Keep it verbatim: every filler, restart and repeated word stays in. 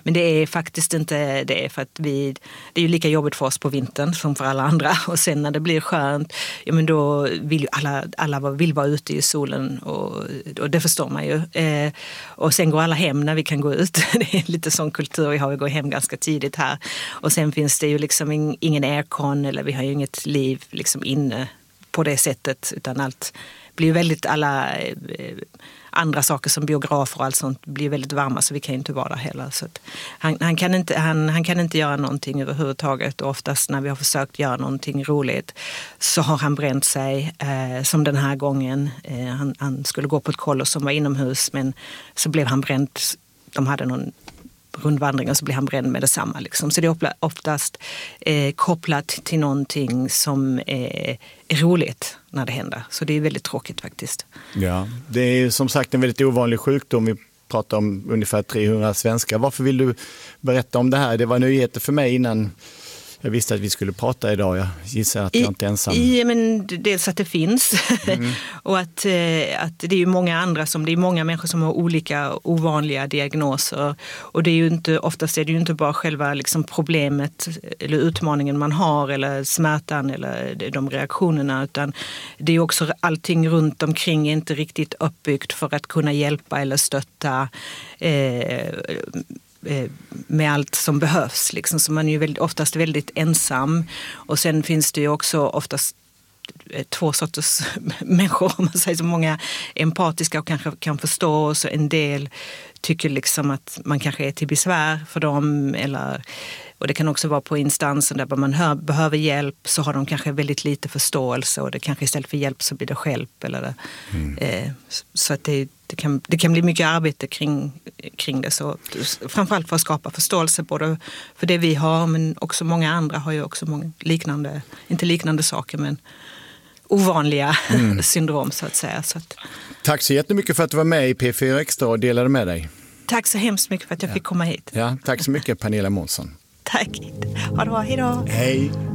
Men det är faktiskt inte det, för att vi, det är ju lika jobbigt för oss på vintern som för alla andra. Och sen när det blir skönt, ja, men då vill ju alla, alla vill vara ute i solen, och, och det förstår man ju. Eh, och sen går alla hem när vi kan gå ut. Det är lite sån kultur vi har, vi går hem ganska tidigt här. Och sen finns det ju liksom ingen aircon, eller vi har ju inget liv liksom inne på det sättet, utan allt blir väldigt, alla eh, andra saker som biografer och allt sånt blir väldigt varma, så vi kan ju inte vara där heller. Så att han, han, kan inte, han, han kan inte göra någonting överhuvudtaget, och oftast när vi har försökt göra någonting roligt så har han bränt sig, eh, som den här gången. Eh, han, han skulle gå på ett kollo som var inomhus, men så blev han bränd. De hade någon rundvandring och så blir han bränd med detsamma. Liksom. Så det är oftast eh, kopplat till någonting som eh, är roligt när det händer. Så det är väldigt tråkigt faktiskt. Ja, det är som sagt en väldigt ovanlig sjukdom. Vi pratar om ungefär trehundra svenskar. Varför vill du berätta om det här? Det var nyheter för mig innan jag visste att vi skulle prata idag. Jag gissar att jag I, inte är ensam. I, men dels att det finns. Mm. Och att, att det är ju många andra som, det är många människor som har olika ovanliga diagnoser. Och det är ju inte, oftast är det ju inte bara själva liksom problemet eller utmaningen man har, eller smärtan eller de reaktionerna, utan det är ju också allting runt omkring är inte riktigt uppbyggt för att kunna hjälpa eller stötta eh, med allt som behövs. Liksom. Så man är ju väldigt, oftast väldigt ensam. Och sen finns det ju också oftast två sorters människor, om man säger så. Många empatiska och kanske kan förstå, och så en del tycker liksom att man kanske är till besvär för dem, eller, och det kan också vara på instansen där man hör, behöver hjälp, så har de kanske väldigt lite förståelse, och det kanske istället för hjälp så blir det hjälp. Eller, mm. eh, så att det, det, kan, det kan bli mycket arbete kring, kring det. Så, framförallt för att skapa förståelse både för det vi har, men också många andra har ju också många liknande, inte liknande saker, men ovanliga mm. syndrom så att säga. Så att, tack så jättemycket för att du var med i P fyra Extra och delade med dig. Tack så hemskt mycket för att jag ja. fick komma hit. Ja, tack så mycket Pernilla Månsson. Tack. Ha det bra. Hej då. Hej.